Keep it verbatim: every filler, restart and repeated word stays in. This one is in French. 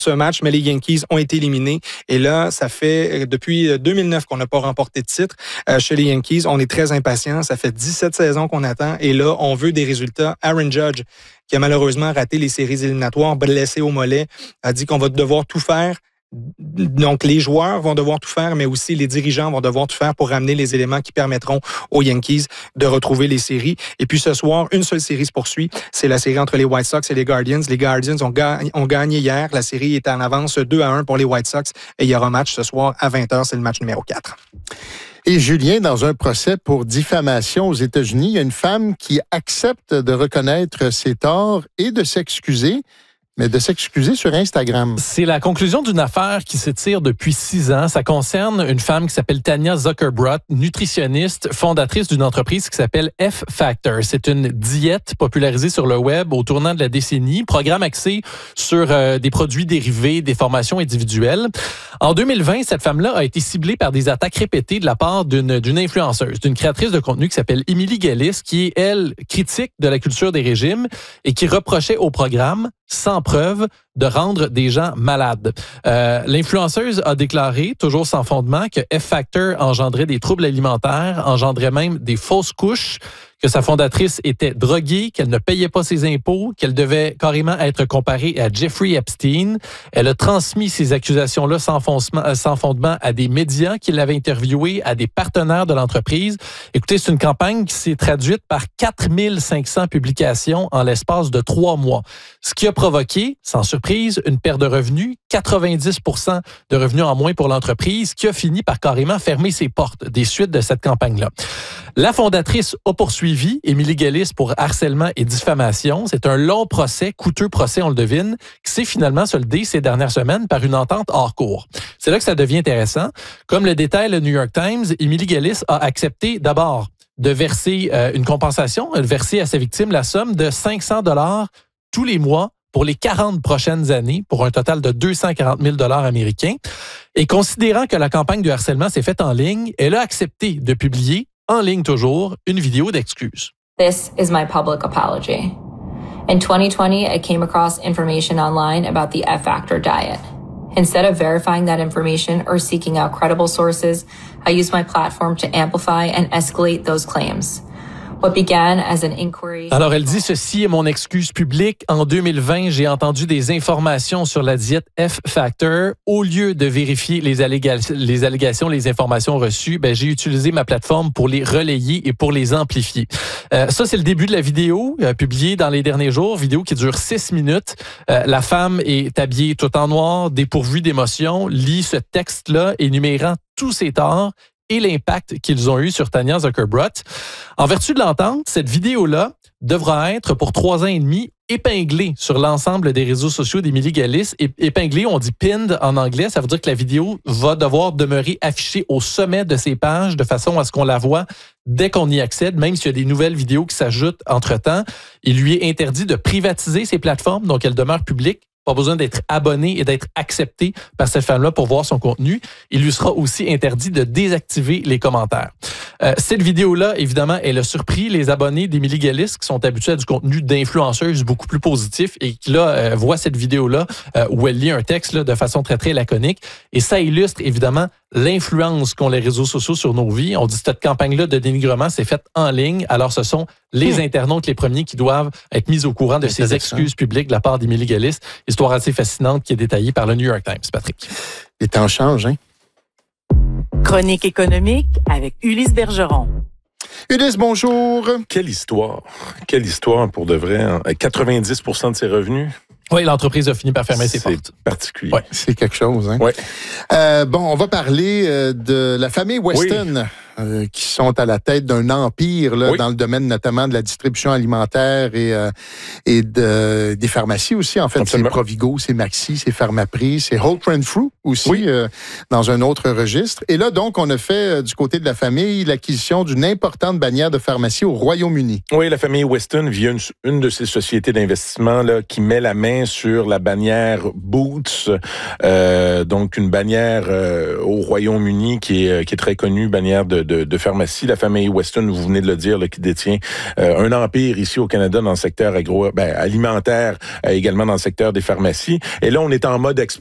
ce match, mais les Yankees ont été éliminés. Et là, ça fait depuis deux mille neuf qu'on n'a pas remporté de titre euh, chez les Yankees. On est très impatients. Ça fait dix-sept saisons qu'on attend. Et là, on veut des résultats. Aaron Judge, qui a malheureusement raté les séries éliminatoires, blessé au mollet, a dit qu'on va devoir tout faire. Donc, les joueurs vont devoir tout faire, mais aussi les dirigeants vont devoir tout faire pour ramener les éléments qui permettront aux Yankees de retrouver les séries. Et puis, ce soir, une seule série se poursuit. C'est la série entre les White Sox et les Guardians. Les Guardians ont, ga- ont gagné hier. La série est en avance deux à un pour les White Sox. Et il y aura un match ce soir à vingt heures. C'est le match numéro quatre. Et Julien, dans un procès pour diffamation aux États-Unis, il y a une femme qui accepte de reconnaître ses torts et de s'excuser. Mais de s'excuser sur Instagram. C'est la conclusion d'une affaire qui s'étire depuis six ans. Ça concerne une femme qui s'appelle Tanya Zuckerbrot, nutritionniste, fondatrice d'une entreprise qui s'appelle F-Factor. C'est une diète popularisée sur le web au tournant de la décennie, programme axé sur euh, des produits dérivés, des formations individuelles. En deux mille vingt, cette femme-là a été ciblée par des attaques répétées de la part d'une, d'une influenceuse, d'une créatrice de contenu qui s'appelle Emily Gillis, qui est, elle, critique de la culture des régimes et qui reprochait au programme, sans preuve, de rendre des gens malades. Euh, l'influenceuse a déclaré, toujours sans fondement, que F-Factor engendrait des troubles alimentaires, engendrait même des fausses couches, que sa fondatrice était droguée, qu'elle ne payait pas ses impôts, qu'elle devait carrément être comparée à Jeffrey Epstein. Elle a transmis ces accusations-là sans fondement, sans fondement à des médias qui l'avaient interviewé, à des partenaires de l'entreprise. Écoutez, c'est une campagne qui s'est traduite par quatre mille cinq cents publications en l'espace de trois mois. Ce qui a provoqué, sans surprise, une perte de revenus, quatre-vingt-dix pour cent de revenus en moins pour l'entreprise, qui a fini par carrément fermer ses portes des suites de cette campagne-là. La fondatrice a poursuivi Emily Gillis pour harcèlement et diffamation. C'est un long procès, coûteux procès, on le devine, qui s'est finalement soldé ces dernières semaines par une entente hors cours. C'est là que ça devient intéressant. Comme le détaille le New York Times, Emily Gillis a accepté d'abord de verser euh, une compensation, de verser à sa victime la somme de cinq cents dollars tous les mois pour les quarante prochaines années, pour un total de deux cent quarante mille dollars américains. Et considérant que la campagne de harcèlement s'est faite en ligne, elle a accepté de publier, en ligne toujours, une vidéo d'excuses. This is my public apology. In twenty twenty, I came across information online about the F-Factor diet. Instead of verifying that information or seeking out credible sources, I used my platform to amplify and escalate those claims. What began as an inquiry... Alors, elle dit, ceci est mon excuse publique. En deux mille vingt, j'ai entendu des informations sur la diète F-Factor. Au lieu de vérifier les, alléga- les allégations, les informations reçues, ben, j'ai utilisé ma plateforme pour les relayer et pour les amplifier. Euh, ça, c'est le début de la vidéo, euh, publiée dans les derniers jours. Vidéo qui dure six minutes. Euh, la femme est habillée tout en noir, dépourvue d'émotion, lit ce texte-là, énumérant tous ses torts et l'impact qu'ils ont eu sur Tanya Zuckerbrot. En vertu de l'entente, cette vidéo-là devra être, pour trois ans et demi, épinglée sur l'ensemble des réseaux sociaux d'Emily Gillis. Épinglée, on dit pinned en anglais, ça veut dire que la vidéo va devoir demeurer affichée au sommet de ses pages de façon à ce qu'on la voit dès qu'on y accède, même s'il y a des nouvelles vidéos qui s'ajoutent entre-temps. Il lui est interdit de privatiser ses plateformes, donc elles demeurent publiques. Pas besoin d'être abonné et d'être accepté par cette femme-là pour voir son contenu. Il lui sera aussi interdit de désactiver les commentaires. Euh, cette vidéo-là, évidemment, elle a surpris les abonnés d'Emily Gillis qui sont habitués à du contenu d'influenceuse beaucoup plus positif et qui, là, euh, voient cette vidéo-là euh, où elle lit un texte là, de façon très, très laconique. Et ça illustre, évidemment, l'influence qu'ont les réseaux sociaux sur nos vies. On dit que cette campagne-là de dénigrement s'est faite en ligne. Alors, ce sont les mmh. internautes les premiers qui doivent être mis au courant de ces excuses publiques de la part d'Emily Gillis. Histoire assez fascinante qui est détaillée par le New York Times, Patrick. Les temps changent, hein? Chronique économique avec Ulysse Bergeron. Ulysse, bonjour. Quelle histoire. Quelle histoire pour de vrai. Hein? quatre-vingt-dix pour cent de ses revenus. Oui, l'entreprise a fini par fermer ses portes. C'est particulier. Ouais, c'est quelque chose, hein? Ouais. Euh, bon, on va parler euh, de la famille Weston. Oui. Euh, qui sont à la tête d'un empire là, oui. dans le domaine notamment de la distribution alimentaire et, euh, et de, des pharmacies aussi. En fait, Absolument. C'est Provigo, c'est Maxi, c'est Pharmaprix, c'est Holt Renfrew aussi oui. euh, dans un autre registre. Et là, donc, on a fait euh, du côté de la famille l'acquisition d'une importante bannière de pharmacie au Royaume-Uni. Oui, la famille Weston via une, une de ces sociétés d'investissement là, qui met la main sur la bannière Boots, euh, donc une bannière euh, au Royaume-Uni qui est, qui est très connue, bannière de, de de, de pharmacie. La famille Weston, vous venez de le dire, là, qui détient euh, un empire ici au Canada dans le secteur agro, ben, alimentaire, euh, également dans le secteur des pharmacies. Et là, on est en mode